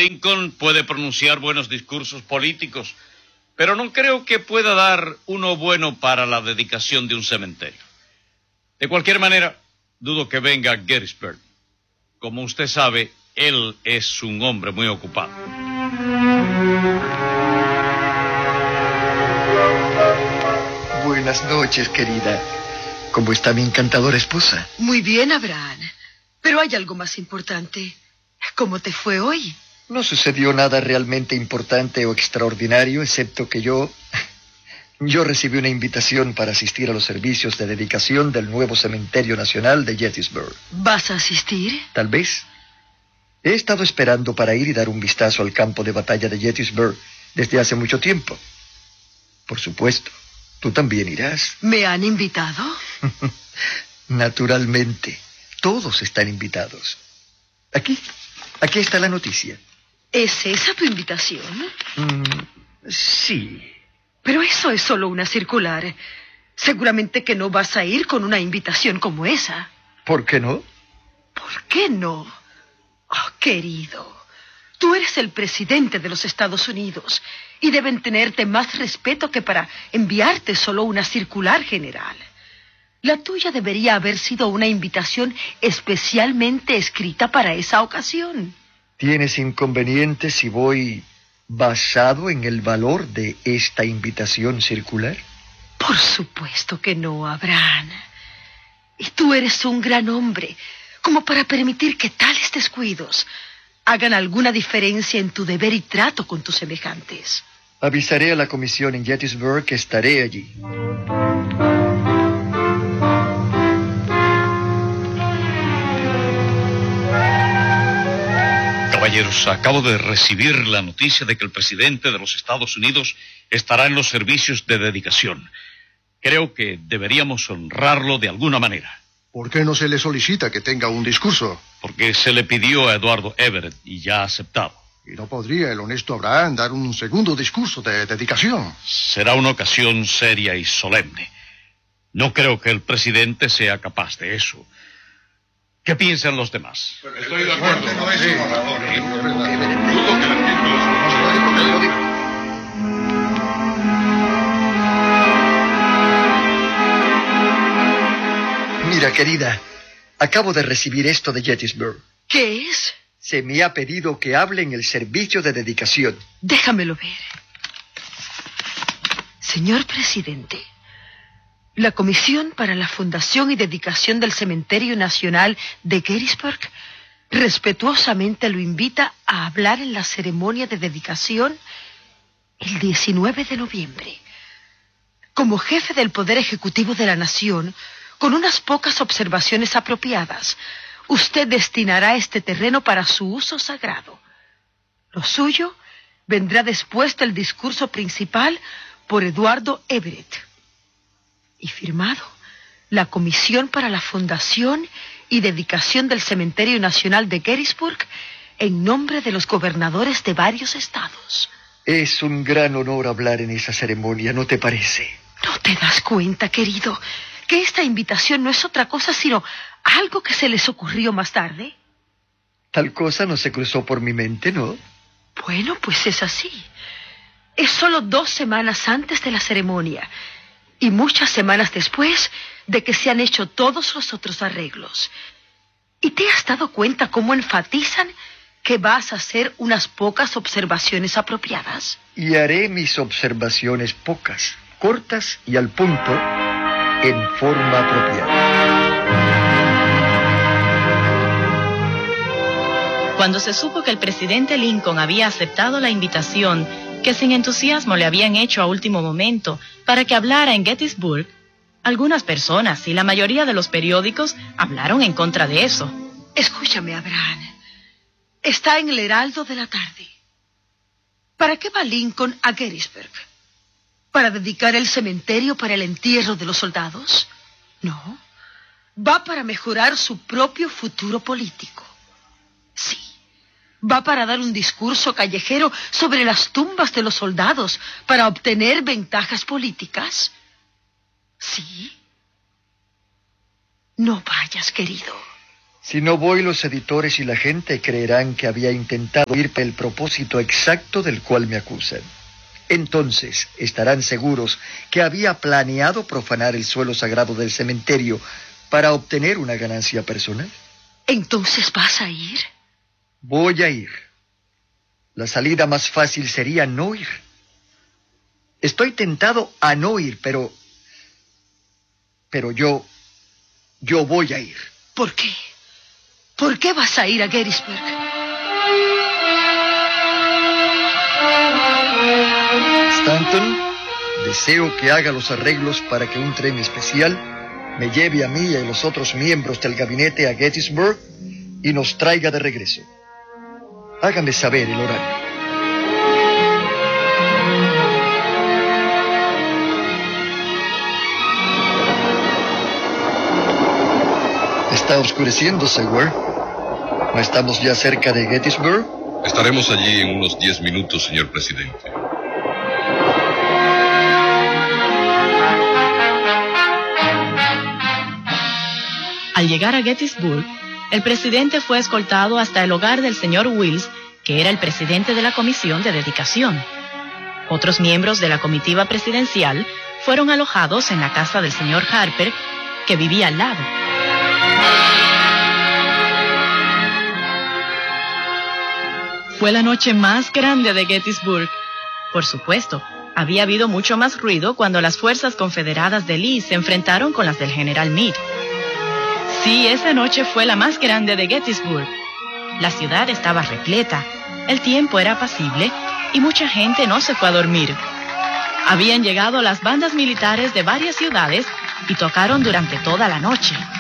Lincoln puede pronunciar buenos discursos políticos, pero no creo que pueda dar uno bueno para la dedicación de un cementerio. De cualquier manera, dudo que venga a Gettysburg. Como usted sabe, él es un hombre muy ocupado. Buenas noches, querida. ¿Cómo está mi encantadora esposa? Muy bien, Abraham. Pero hay algo más importante. ¿Cómo te fue hoy? No sucedió nada realmente importante o extraordinario, excepto que yo recibí una invitación para asistir a los servicios de dedicación del nuevo cementerio nacional de Gettysburg. ¿Vas a asistir? Tal vez. He estado esperando para ir y dar un vistazo al campo de batalla de Gettysburg desde hace mucho tiempo. Por supuesto, tú también irás. ¿Me han invitado? Naturalmente, todos están invitados. Aquí está la noticia. ¿Es esa tu invitación? Sí. Pero eso es solo una circular. Seguramente que no vas a ir con una invitación como esa. ¿Por qué no? ¿Por qué no? Oh, querido, tú eres el presidente de los Estados Unidos y deben tenerte más respeto que para enviarte solo una circular general. La tuya debería haber sido una invitación especialmente escrita para esa ocasión. ¿Tienes inconveniente si voy basado en el valor de esta invitación circular? Por supuesto que no, Abraham. Y tú eres un gran hombre, como para permitir que tales descuidos hagan alguna diferencia en tu deber y trato con tus semejantes. Avisaré a la comisión en Gettysburg que estaré allí. Caballeros, acabo de recibir la noticia de que el presidente de los Estados Unidos estará en los servicios de dedicación. Creo que deberíamos honrarlo de alguna manera. ¿Por qué no se le solicita que tenga un discurso? Porque se le pidió a Eduardo Everett y ya ha aceptado. ¿Y no podría el honesto Abraham dar un segundo discurso de dedicación? Será una ocasión seria y solemne. No creo que el presidente sea capaz de eso. ¿Qué piensan los demás? Estoy de acuerdo. Mira, querida, acabo de recibir esto de Gettysburg. ¿Qué es? Se me ha pedido que hable en el servicio de dedicación. Déjamelo ver. Señor presidente, la Comisión para la Fundación y Dedicación del Cementerio Nacional de Gettysburg respetuosamente lo invita a hablar en la ceremonia de dedicación el 19 de noviembre. Como jefe del Poder Ejecutivo de la Nación, con unas pocas observaciones apropiadas, usted destinará este terreno para su uso sagrado. Lo suyo vendrá después del discurso principal por Eduardo Everett. Y firmado, la Comisión para la Fundación y Dedicación del Cementerio Nacional de Gettysburg, en nombre de los gobernadores de varios estados. Es un gran honor hablar en esa ceremonia, ¿no te parece? ¿No te das cuenta, querido, que esta invitación no es otra cosa sino algo que se les ocurrió más tarde? Tal cosa no se cruzó por mi mente, ¿no? Bueno, pues es así. Es solo 2 semanas antes de la ceremonia y muchas semanas después de que se han hecho todos los otros arreglos. ¿Y te has dado cuenta cómo enfatizan que vas a hacer unas pocas observaciones apropiadas? Y haré mis observaciones pocas, cortas y al punto, en forma apropiada. Cuando se supo que el presidente Lincoln había aceptado la invitación que sin entusiasmo le habían hecho a último momento para que hablara en Gettysburg, algunas personas y la mayoría de los periódicos hablaron en contra de eso. Escúchame, Abraham. Está en el Heraldo de la tarde. ¿Para qué va Lincoln a Gettysburg? ¿Para dedicar el cementerio para el entierro de los soldados? No. Va para mejorar su propio futuro político. Sí. Va para dar un discurso callejero sobre las tumbas de los soldados para obtener ventajas políticas. Sí. No vayas, querido. Si no voy, los editores y la gente creerán que había intentado ir por el propósito exacto del cual me acusan. Entonces estarán seguros que había planeado profanar el suelo sagrado del cementerio para obtener una ganancia personal. ¿Entonces vas a ir? Voy a ir. La salida más fácil sería no ir. Estoy tentado a no ir, pero yo voy a ir. ¿Por qué? ¿Por qué vas a ir a Gettysburg? Stanton, deseo que haga los arreglos para que un tren especial me lleve a mí y a los otros miembros del gabinete a Gettysburg y nos traiga de regreso. Hágame saber el horario. Está oscureciendo, Seward. ¿No estamos ya cerca de Gettysburg? Estaremos allí en unos 10 minutos, señor presidente. Al llegar a Gettysburg, el presidente fue escoltado hasta el hogar del señor Wills, que era el presidente de la comisión de dedicación. Otros miembros de la comitiva presidencial fueron alojados en la casa del señor Harper, que vivía al lado. Fue la noche más grande de Gettysburg. Por supuesto, había habido mucho más ruido cuando las fuerzas confederadas de Lee se enfrentaron con las del general Meade. Sí, esa noche fue la más grande de Gettysburg. La ciudad estaba repleta, el tiempo era apacible y mucha gente no se fue a dormir. Habían llegado las bandas militares de varias ciudades y tocaron durante toda la noche.